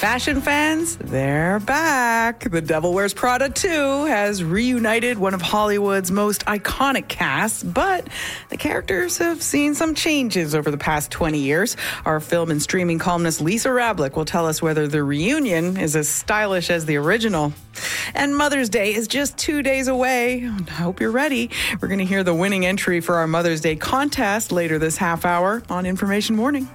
Fashion fans, they're back. The Devil Wears Prada 2 has reunited one of Hollywood's most iconic casts, but the characters have seen some changes over the past 20 years. Our film and streaming columnist Lisa Rablick will tell us whether the reunion is as stylish as the original. And Mother's Day is just 2 days away. I hope you're ready. We're going to hear the winning entry for our Mother's Day contest later this half hour on Information Morning.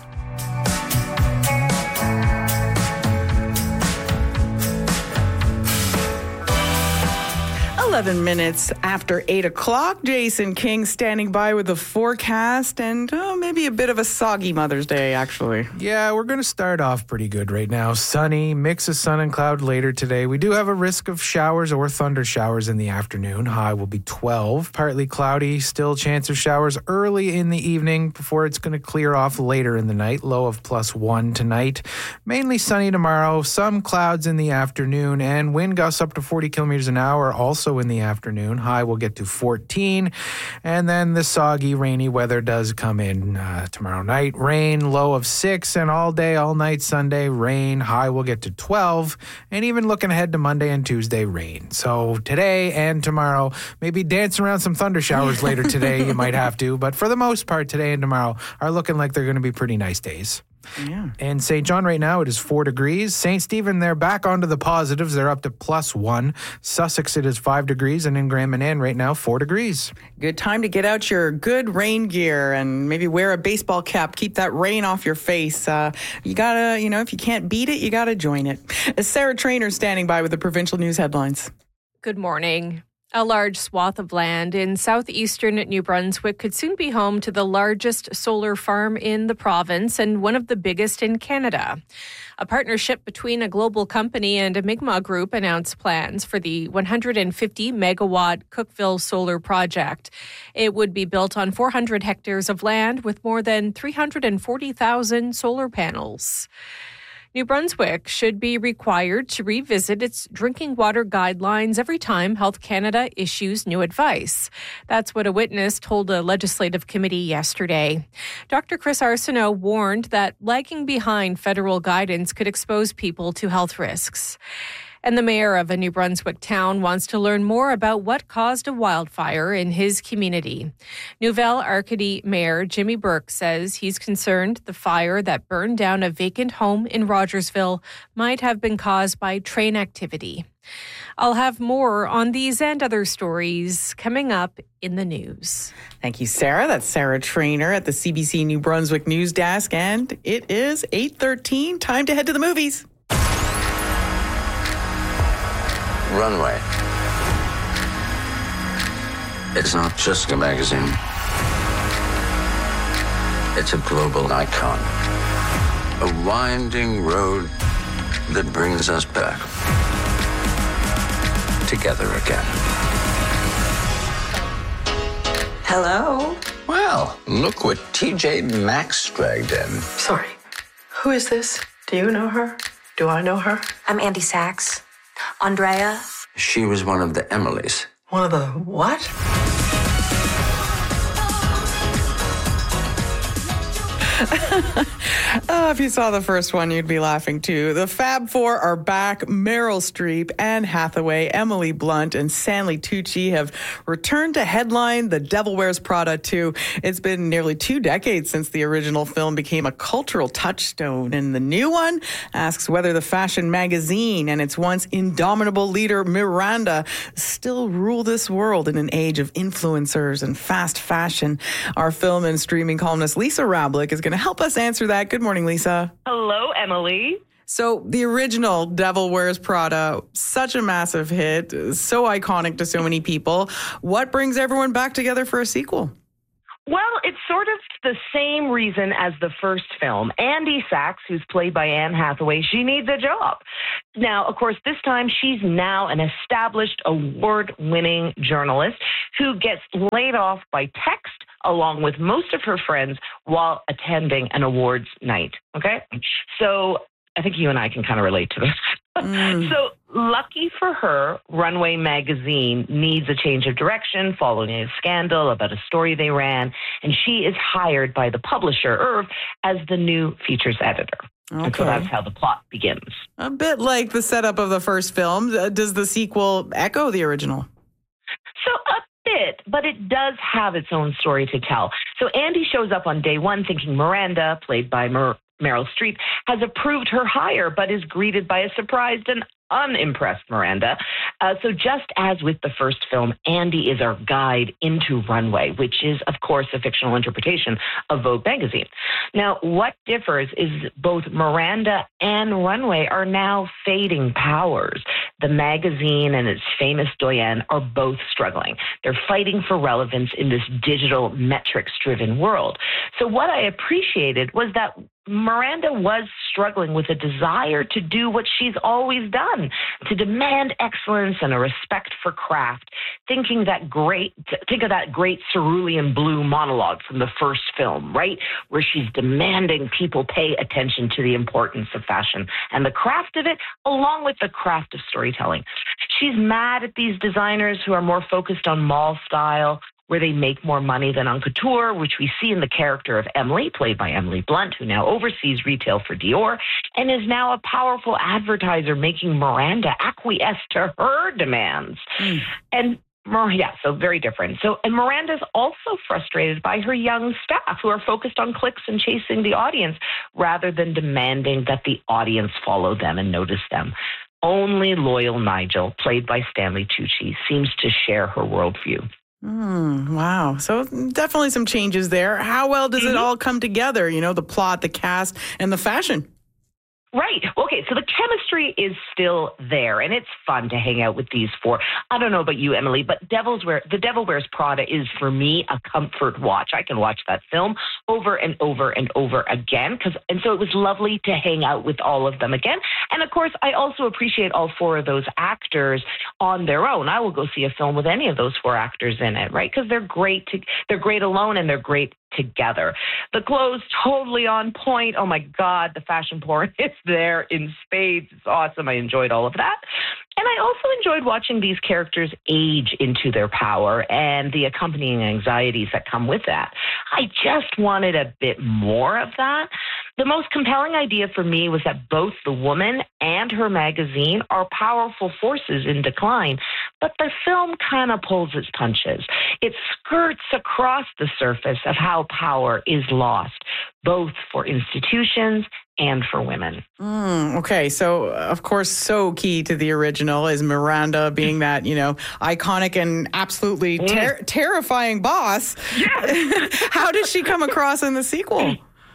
11 minutes after 8 o'clock, Jason King standing by with the forecast and maybe a bit of a soggy Mother's Day, actually. Yeah, we're going to start off pretty good right now. Sunny, mix of sun and cloud later today. We do have a risk of showers or thunder showers in the afternoon. High will be 12. Partly cloudy, still chance of showers early in the evening before it's going to clear off later in the night. Low of +1 tonight. Mainly sunny tomorrow. Some clouds in the afternoon and wind gusts up to 40 kilometers an hour also in the afternoon. High will get to 14. And then the soggy, rainy weather does come in tomorrow night. Rain, low of 6, and all day, all night Sunday, rain. High will get to 12. And even looking ahead to Monday and Tuesday, rain. So today and tomorrow, maybe dance around some thunder showers later today. You might have to. But for the most part, today and tomorrow are looking like they're going to be pretty nice days. Yeah. In St. John right now, it is 4 degrees. St. Stephen, they're back onto the positives. They're up to +1. Sussex, it is 5 degrees. And in Grand Manan right now, 4 degrees. Good time to get out your good rain gear and maybe wear a baseball cap. Keep that rain off your face. You gotta, if you can't beat it, you gotta join it. Sarah Trainer standing by with the Provincial News headlines. Good morning. A large swath of land in southeastern New Brunswick could soon be home to the largest solar farm in the province and one of the biggest in Canada. A partnership between a global company and a Mi'kmaq group announced plans for the 150-megawatt Cookville solar project. It would be built on 400 hectares of land with more than 340,000 solar panels. New Brunswick should be required to revisit its drinking water guidelines every time Health Canada issues new advice. That's what a witness told a legislative committee yesterday. Dr. Chris Arsenault warned that lagging behind federal guidance could expose people to health risks. And the mayor of a New Brunswick town wants to learn more about what caused a wildfire in his community. Nouvelle Arcady Mayor Jimmy Burke says he's concerned the fire that burned down a vacant home in Rogersville might have been caused by train activity. I'll have more on these and other stories coming up in the news. Thank you, Sarah. That's Sarah Trainer at the CBC New Brunswick News Desk. And it is 8:13. Time to head to the movies. Runway. It's not just a magazine. It's a global icon. A winding road that brings us back together again. Hello? Well, look what TJ Maxx dragged in. Sorry. Who is this? Do you know her? Do I know her? I'm Andy Sachs. Andrea? She was one of the Emilys. One of the what? If you saw the first one, you'd be laughing too. The Fab Four are back. Meryl Streep, Anne Hathaway, Emily Blunt, and Stanley Tucci have returned to headline The Devil Wears Prada 2. It's been nearly 2 decades since the original film became a cultural touchstone, and the new one asks whether the fashion magazine and its once indomitable leader Miranda still rule this world in an age of influencers and fast fashion. Our film and streaming columnist Lisa Rablick is going to help us answer that. Good morning, Lisa. Hello, Emily. So the original Devil Wears Prada, such a massive hit, so iconic to so many people. What brings everyone back together for a sequel? Well, it's sort of the same reason as the first film. Andy Sachs, who's played by Anne Hathaway, she needs a job. Now, of course, this time she's now an established award-winning journalist who gets laid off by text along with most of her friends while attending an awards night. Okay? So I think you and I can kind of relate to this. So lucky for her, Runway magazine needs a change of direction following a scandal about a story they ran, and she is hired by the publisher, Irv, as the new features editor. And so that's how the plot begins. A bit like the setup of the first film. Does the sequel echo the original? So a bit, but it does have its own story to tell. So Andy shows up on day one thinking Miranda, played by Meryl Streep, has approved her hire, but is greeted by a surprised and unimpressed Miranda. So just as with the first film, Andy is our guide into Runway, which is, of course, a fictional interpretation of Vogue magazine. Now, what differs is both Miranda and Runway are now fading powers. The magazine and its famous doyen are both struggling. They're fighting for relevance in this digital metrics-driven world. So what I appreciated was that Miranda was struggling with a desire to do what she's always done, to demand excellence and a respect for craft, think of that great cerulean blue monologue from the first film, right? Where she's demanding people pay attention to the importance of fashion and the craft of it, along with the craft of storytelling. She's mad at these designers who are more focused on mall style, where they make more money than on couture, which we see in the character of Emily, played by Emily Blunt, who now oversees retail for Dior and is now a powerful advertiser, making Miranda acquiesce to her demands. And so very different. And Miranda's also frustrated by her young staff who are focused on clicks and chasing the audience rather than demanding that the audience follow them and notice them. Only loyal Nigel, played by Stanley Tucci, seems to share her worldview. Wow. So definitely some changes there. How well does it all come together? You know, the plot, the cast, and the fashion. Right. Okay, so the chemistry is still there, and it's fun to hang out with these four. I don't know about you, Emily, but The Devil Wears Prada is, for me, a comfort watch. I can watch that film over and over and over again, and so it was lovely to hang out with all of them again. And, of course, I also appreciate all four of those actors on their own. I will go see a film with any of those four actors in it, right? Because they're great alone, and they're great together. The clothes totally on point. Oh my God, the fashion porn is there in spades. It's awesome. I enjoyed all of that. And I also enjoyed watching these characters age into their power and the accompanying anxieties that come with that. I just wanted a bit more of that. The most compelling idea for me was that both the woman and her magazine are powerful forces in decline, but the film kind of pulls its punches. It skirts across the surface of how power is lost, both for institutions and for women. Okay, so of course, so key to the original is Miranda being that, iconic and absolutely terrifying boss. Yes. How does she come across in the sequel?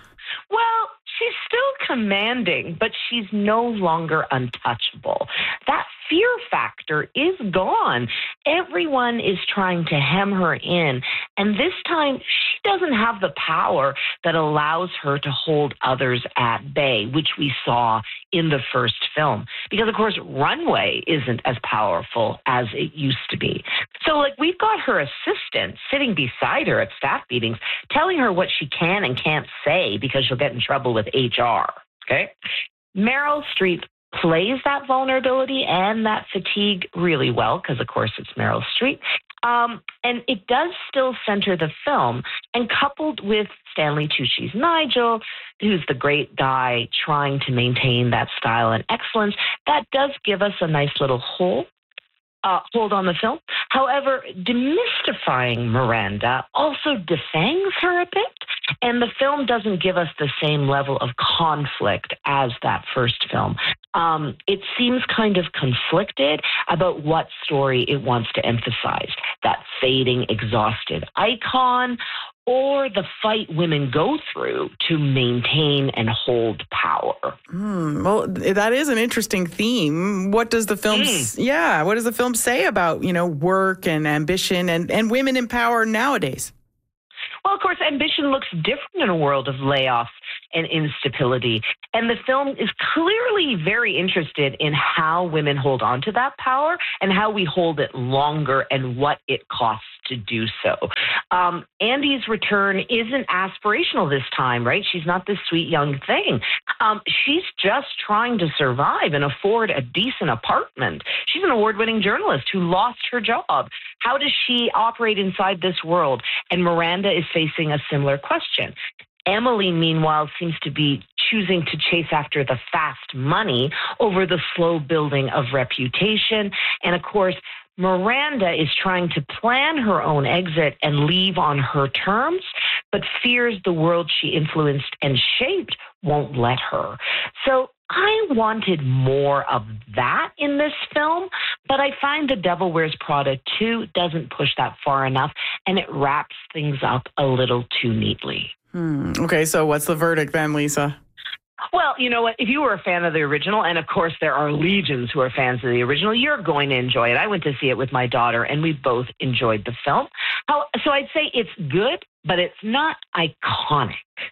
Well, she's still commanding, but she's no longer untouchable. That fear factor is gone. Everyone is trying to hem her in, and this time she doesn't have the power that allows her to hold others at bay, which we saw in the first film. Because, of course, Runway isn't as powerful as it used to be. So, we've got her assistant sitting beside her at staff meetings, telling her what she can and can't say because she'll get in trouble with HR, okay? Meryl Streep plays that vulnerability and that fatigue really well because, of course, it's Meryl Streep. And it does still center the film. And coupled with Stanley Tucci's Nigel, who's the great guy trying to maintain that style and excellence, that does give us a nice little hold on the film. However, demystifying Miranda also defangs her a bit, and the film doesn't give us the same level of conflict as that first film. It seems kind of conflicted about what story it wants to emphasize, that fading, exhausted icon, or the fight women go through to maintain and hold power. Well, that is an interesting theme. What does the film what does the film say about, work and ambition and women in power nowadays? Well, of course, ambition looks different in a world of layoffs and instability. And the film is clearly very interested in how women hold on to that power and how we hold it longer and what it costs to do so. Andy's return isn't aspirational this time, right? She's not this sweet young thing. She's just trying to survive and afford a decent apartment. She's an award-winning journalist who lost her job. How does she operate inside this world? And Miranda is facing a similar question. Emily, meanwhile, seems to be choosing to chase after the fast money over the slow building of reputation. And of course, Miranda is trying to plan her own exit and leave on her terms, but fears the world she influenced and shaped won't let her. So I wanted more of that in this film, but I find The Devil Wears Prada 2 doesn't push that far enough, and it wraps things up a little too neatly. Okay, so what's the verdict then, Lisa? Well, you know what? If you were a fan of the original, and of course there are legions who are fans of the original, you're going to enjoy it. I went to see it with my daughter, and we both enjoyed the film. So I'd say it's good, but it's not iconic.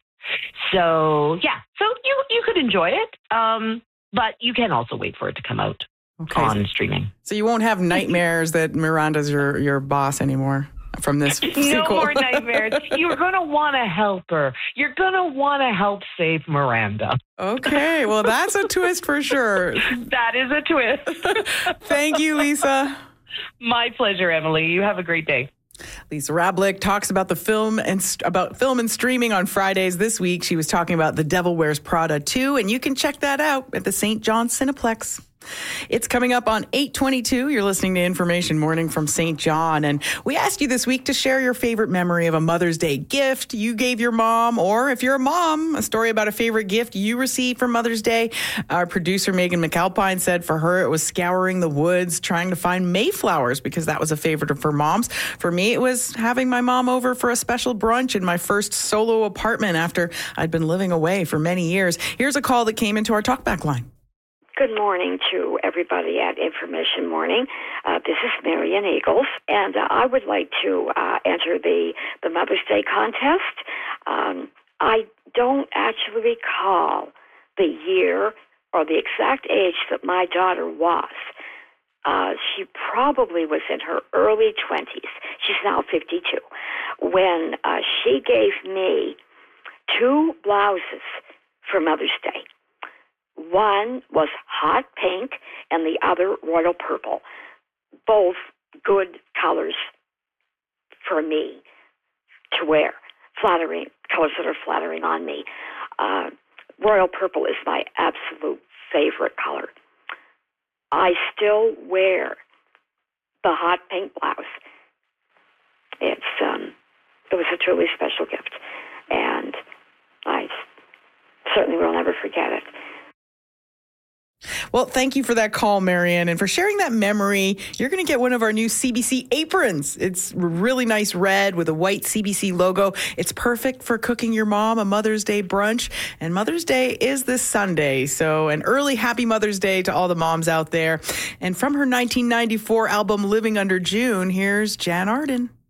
So, yeah. So you could enjoy it, but you can also wait for it to come out on streaming. So you won't have nightmares that Miranda's your boss anymore from this sequel. No more nightmares. You're going to want to help her. You're going to want to help save Miranda. Okay. Well, that's a twist for sure. That is a twist. Thank you, Lisa. My pleasure, Emily. You have a great day. Lisa Rablick talks about the film and streaming on Fridays this week. She was talking about The Devil Wears Prada 2, and you can check that out at the St. John Cineplex. It's coming up on 8:22. You're listening to Information Morning from St. John. And we asked you this week to share your favorite memory of a Mother's Day gift you gave your mom, or if you're a mom, a story about a favorite gift you received for Mother's Day. Our producer, Megan McAlpine, said for her, it was scouring the woods, trying to find mayflowers because that was a favorite of her mom's. For me, it was having my mom over for a special brunch in my first solo apartment after I'd been living away for many years. Here's a call that came into our talkback line. Good morning to everybody at Information Morning. This is Marian Eagles, and I would like to enter the Mother's Day contest. I don't actually recall the year or the exact age that my daughter was. She probably was in her early 20s. She's now 52. When she gave me 2 blouses for Mother's Day. One was hot pink and the other royal purple. Both good colors for me to wear. Flattering, colors that are flattering on me. Royal purple is my absolute favorite color. I still wear the hot pink blouse. It was a truly special gift, and I certainly will never forget it. Well, thank you for that call, Marianne, and for sharing that memory. You're going to get one of our new CBC aprons. It's really nice red with a white CBC logo. It's perfect for cooking your mom a Mother's Day brunch, and Mother's Day is this Sunday. So an early happy Mother's Day to all the moms out there. And from her 1994 album, Living Under June, here's Jan Arden.